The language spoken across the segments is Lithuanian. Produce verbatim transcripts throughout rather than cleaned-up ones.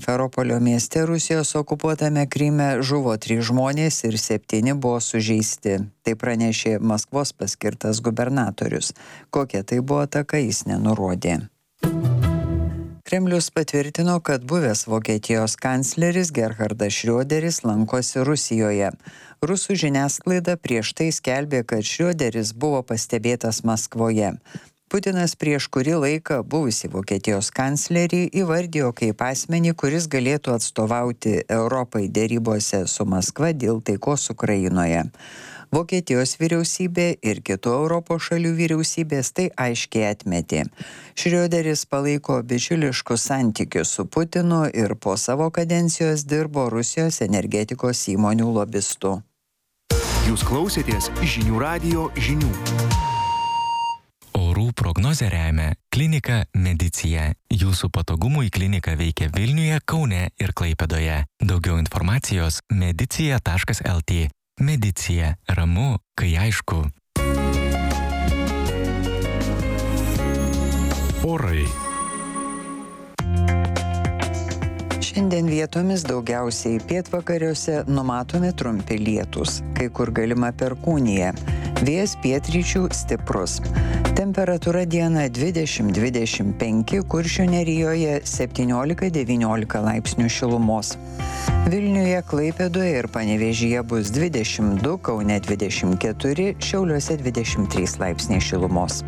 Feropolio mieste Rusijos okupuotame Kryme žuvo trys žmonės ir septyni buvo sužeisti. Tai pranešė Maskvos paskirtas gubernatorius. Kokia tai buvo ataka, jis nenurodė. Kremlius patvirtino, kad buvęs Vokietijos kancleris Gerhardas Šrioderis lankosi Rusijoje. Rusų žiniasklaida prieš tai skelbė, kad Šrioderis buvo pastebėtas Maskvoje. Putinas prieš kurį laiką buvusį Vokietijos kanclerį įvardijo kaip asmenį, kuris galėtų atstovauti Europai derybose su Maskva dėl taikos Ukrainoje. Vokietijos vyriausybė ir kitų Europos šalių vyriausybės tai aiškiai atmetė. Šrioderis palaiko bičiuliškus santykius su Putinu ir po savo kadencijos dirbo Rusijos energetikos įmonių lobistu. Jūs klausėtės žinių radijo žinių. Orų prognozę remia Klinika Medicija. Jūsų patogumui klinika veikia Vilniuje, Kaune ir Klaipėdoje. Daugiau informacijos medicija taškas lt. Medicija. Ramu, kai aišku. Orai. Šiandien vietomis daugiausiai pietvakariuose numatomi trumpi lietūs, kai kur galima perkūnija. Vėjas pietryčių stiprus. Temperatūra dieną dvidešimt dvidešimt penki, Kuršių nerijoje septyniolika devyniolika laipsnių šilumos. Vilniuje, Klaipėdoje ir Panevėžyje bus dvidešimt du, Kaune dvidešimt keturi, Šiauliuose dvidešimt trys laipsniai šilumos.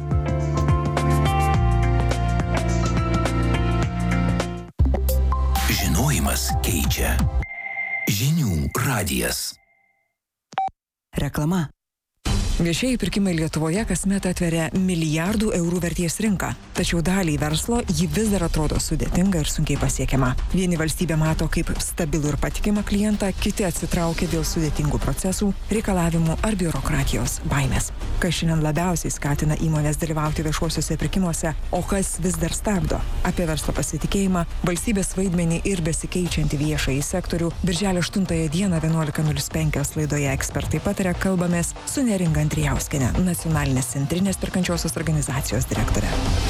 Žinojimas keičia. Žinių radijas. Reklama. Viešieji pirkimai Lietuvoje kasmet atveria milijardų eurų vertės rinką, tačiau daliai verslo ji vis dar atrodo sudėtinga ir sunkiai pasiekiama. Vieni valstybė mato kaip stabilų ir patikimą klientą, kiti atsitraukia dėl sudėtingų procesų, reikalavimų ar biurokratijos baimės. Kas šiandien labiausiai skatina įmonės dalyvauti viešuosiuose pirkimuose, o kas vis dar stabdo? Apie verslo pasitikėjimą, valstybės vaidmenį ir besikeičiantį viešąjį sektorių birželio aštuntąją dieną vienuolika nulis penkios laidoje Ekspertai pataria kalbamės su Neringa Andrijauskienė, Nacionalinės centrinės perkančiosios organizacijos direktorė.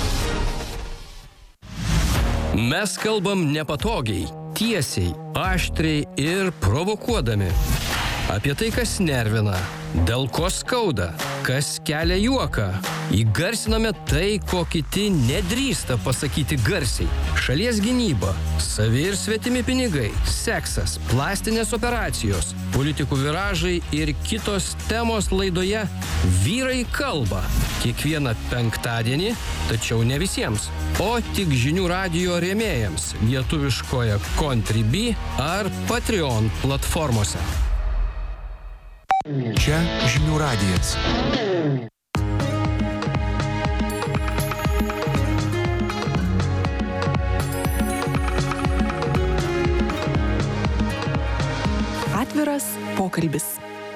Mes kalbam nepatogiai, tiesiai, aštriai ir provokuodami. Apie tai, kas nervina, dėl ko skauda, kas kelia juoką. Įgarsiname tai, ko kiti nedrįsta pasakyti garsiai. Šalies gynyba, savi ir svetimi pinigai, seksas, plastinės operacijos, politikų viražai ir kitos temos laidoje Vyrai kalba. Kiekvieną penktadienį, tačiau ne visiems, o tik žinių radijo rėmėjams lietuviškoje Contribui ar Patreon platformose. Čia žinių radijas. Atviras pokalbis.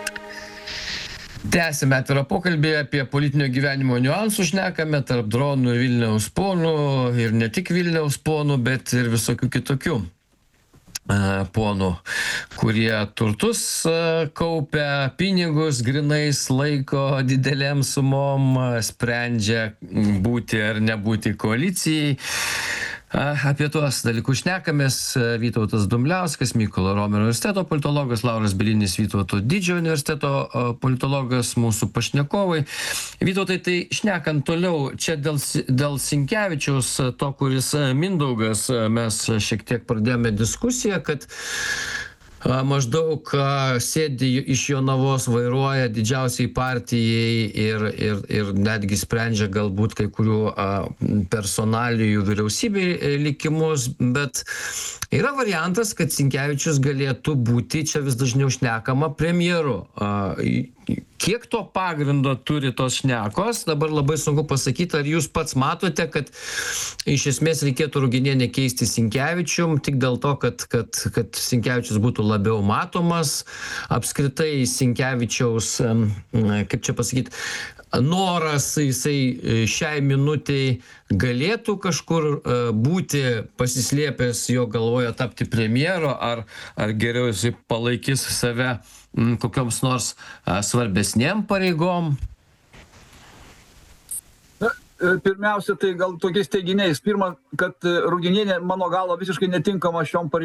Tęsime atvirą pokalbį apie politinio gyvenimo niuansų, šnekame tarp dronų ir Vilniaus ponų, ir ne tik Vilniaus ponų, bet ir visokių kitokių ponų, kurie turtus kaupia, pinigus grinais laiko didelėm sumom, sprendžia būti ar nebūti koalicijai. Apie tuos dalykus šnekamės. Vytautas Dumbliauskas, Mykolo Romerio universiteto politologas, Lauras Bielinis, Vytauto Didžiojo universiteto politologas, mūsų pašnekovai. Vytautai, tai šnekant toliau, čia dėl, dėl Sinkevičiaus, to, kuris Mindaugas, mes šiek tiek pradėjome diskusiją, kad maždaug sėdi iš Jonavos, vairuoja didžiausiai partijai ir, ir, ir netgi sprendžia galbūt kai kurių personalijų vyriausybei likimus, bet yra variantas, kad Sinkevičius galėtų būti, čia vis dažniau šnekama, premjeru. Kiek to pagrindo turi tos šnekos? Dabar labai sunku pasakyti, ar jūs pats matote, kad iš esmės reikėtų Ruginienę keisti Sinkevičium, tik dėl to, kad, kad, kad Sinkevičius būtų labiau matomas, apskritai Sinkevičiaus, kaip čia pasakyti, noras jisai šiai minutiai galėtų kažkur būti pasislėpęs jo galvoje tapti premjero, ar, ar geriau jisai palaikys save kokioms nors svarbesnėm pareigom? pirmiausia tai gal tokiais teiginiais pirma kad ruginienė mano galva visiškai netinkama šiom